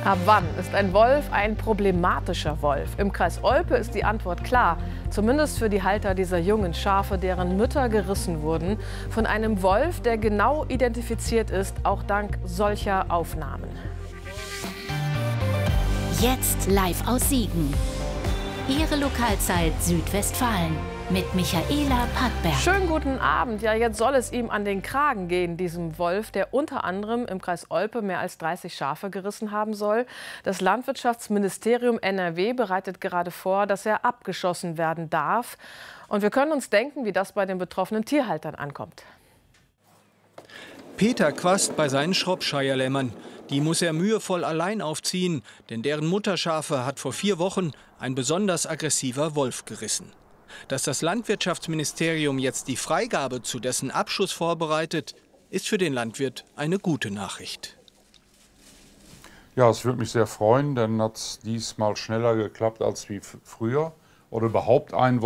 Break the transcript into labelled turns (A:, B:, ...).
A: Ab wann ist ein Wolf ein problematischer Wolf? Im Kreis Olpe ist die Antwort klar. Zumindest für die Halter dieser jungen Schafe, deren Mütter gerissen wurden. Von einem Wolf, der genau identifiziert ist, auch dank solcher Aufnahmen.
B: Jetzt live aus Siegen. Ihre Lokalzeit Südwestfalen mit Michaela Pattberg.
A: Schönen guten Abend. Ja, jetzt soll es ihm an den Kragen gehen, diesem Wolf, der unter anderem im Kreis Olpe mehr als 30 Schafe gerissen haben soll. Das Landwirtschaftsministerium NRW bereitet gerade vor, dass er abgeschossen werden darf. Und wir können uns denken, wie das bei den betroffenen Tierhaltern ankommt.
C: Peter Quast bei seinen Shropshire-Lämmern. Die muss er mühevoll allein aufziehen, denn deren Mutterschafe hat vor 4 Wochen ein besonders aggressiver Wolf gerissen. Dass das Landwirtschaftsministerium jetzt die Freigabe zu dessen Abschuss vorbereitet, ist für den Landwirt eine gute Nachricht.
D: Ja, es würde mich sehr freuen, denn hat es diesmal schneller geklappt als wie früher oder überhaupt ein